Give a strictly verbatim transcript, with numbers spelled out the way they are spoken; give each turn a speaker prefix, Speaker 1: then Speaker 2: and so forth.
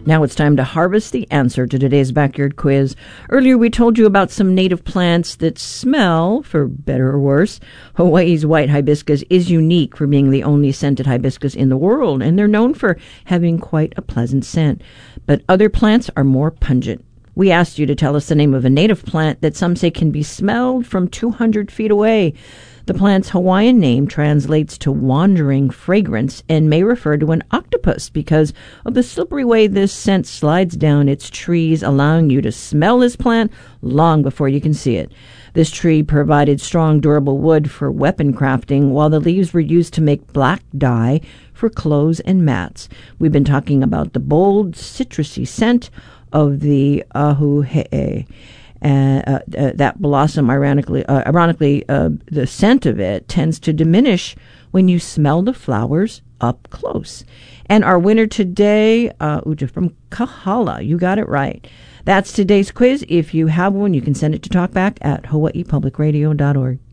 Speaker 1: Now it's time to harvest the answer to today's backyard quiz. Earlier we told you about some native plants that smell, for better or worse. Hawaii's white hibiscus is unique for being the only scented hibiscus in the world, and they're known for having quite a pleasant scent. But other plants are more pungent. We asked you to tell us the name of a native plant that some say can be smelled from two hundred feet away. The plant's Hawaiian name translates to wandering fragrance and may refer to an octopus because of the slippery way this scent slides down its trees, allowing you to smell this plant long before you can see it. This tree provided strong, durable wood for weapon crafting, while the leaves were used to make black dye for clothes and mats. We've been talking about the bold, citrusy scent of the ahuhe'e. Uh, uh, uh, that blossom, ironically, uh, ironically, uh, the scent of it tends to diminish when you smell the flowers up close. And our winner today, uh, Uja from Kahala, you got it right. That's today's quiz. If you have one, you can send it to talkback at hawaii public radio dot org.